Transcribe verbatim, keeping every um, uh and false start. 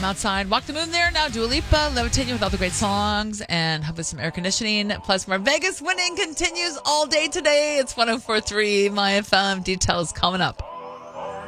outside. Walk the Moon there. Now Dua Lipa, Levitate You with all the great songs and hopefully some air conditioning. Plus more Vegas winning continues all day today. It's one oh four point three My F M. Details coming up.